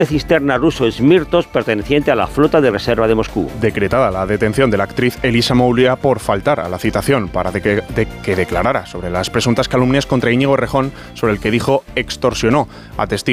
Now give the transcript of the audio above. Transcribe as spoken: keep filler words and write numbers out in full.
cisterna ruso Smirtos perteneciente a la flota de reserva de Moscú. Decretada la detención de la actriz Elisa Moulia por faltar a la citación para de que, de que declarara sobre las presuntas calumnias contra Íñigo Errejón, sobre el que dijo extorsionó a testigos.